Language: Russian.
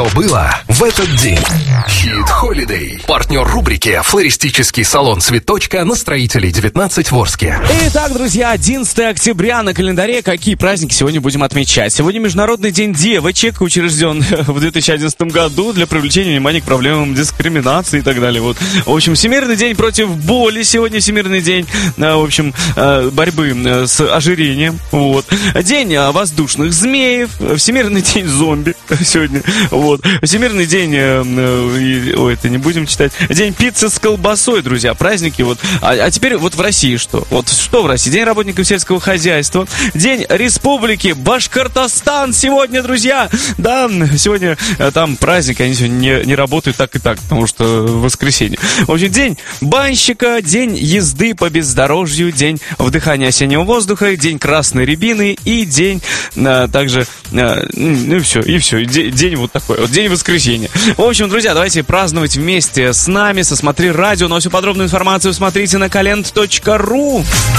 что было в этот день. Хит Holiday. Партнер рубрики «Флористический салон Цветочка» на Строителей 19 в Орске. Итак, друзья, 11 октября на календаре. Какие праздники сегодня будем отмечать? Сегодня Международный день девочек, учрежден в 2011 году для привлечения внимания к проблемам дискриминации и так далее. Вот. В общем, Всемирный день против боли. Сегодня Всемирный день, в общем, борьбы с ожирением. Вот. День воздушных змеев. Всемирный день зомби сегодня. Вот. Всемирный день... это не будем читать. День пиццы с колбасой, друзья. Праздники вот. А теперь вот в России что? Вот что в России? День работников сельского хозяйства. День Республики Башкортостан сегодня, друзья. Да, сегодня там праздник. Они сегодня не работают так и так, потому что воскресенье. В общем, день банщика, день езды по бездорожью, день вдыхания осеннего воздуха, день красной рябины и день также, ну и все, день вот такой, вот день воскресенья. В общем, друзья, давайте праздновать вместе с нами, со Смотри Радио. Но всю подробную информацию смотрите на kalend.ru.